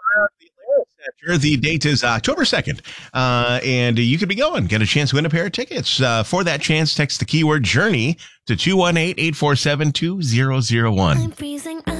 The date is October 2nd, and you could be going. Get a chance to win a pair of tickets. For that chance, text the keyword Journey to 218-847-2001.